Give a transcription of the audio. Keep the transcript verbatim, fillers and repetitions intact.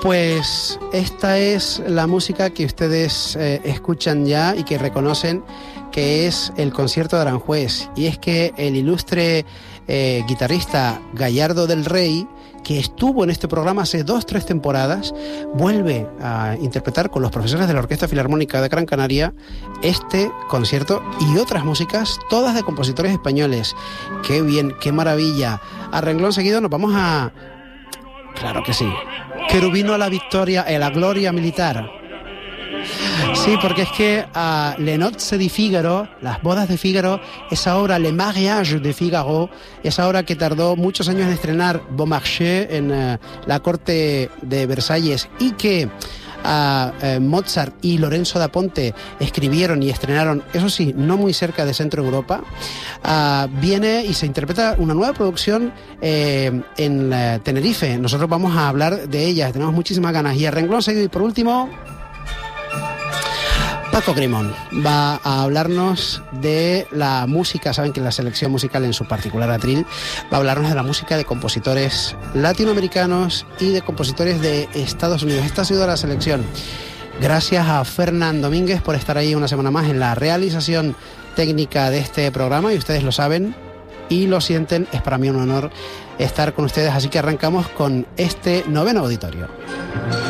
Pues esta es la música que ustedes eh, escuchan ya y que reconocen que es el concierto de Aranjuez. Y es que el ilustre eh, guitarrista Gallardo del Rey, que estuvo en este programa hace dos, tres temporadas, vuelve a interpretar con los profesores de la Orquesta Filarmónica de Gran Canaria este concierto y otras músicas, todas de compositores españoles. ¡Qué bien, qué maravilla! A renglón seguido nos vamos a... Claro que sí. Querubino a la victoria, a la gloria militar. Sí, porque es que uh, Les Nozze di Figaro, Las bodas de Fígaro, esa obra, Le Mariage de Figaro, esa obra que tardó muchos años en estrenar Beaumarchais en uh, la corte de Versalles y que uh, uh, Mozart y Lorenzo da Ponte escribieron y estrenaron, eso sí, no muy cerca de Centro Europa, uh, viene y se interpreta una nueva producción eh, en uh, Tenerife. Nosotros vamos a hablar de ella, tenemos muchísimas ganas. Y a renglón seguido y por último... Paco Grimón va a hablarnos de la música, saben que la selección musical en su particular atril va a hablarnos de la música de compositores latinoamericanos y de compositores de Estados Unidos. Esta ha sido la selección. Gracias a Fernán Domínguez por estar ahí una semana más en la realización técnica de este programa, y ustedes lo saben y lo sienten, es para mí un honor estar con ustedes, así que arrancamos con este noveno auditorio.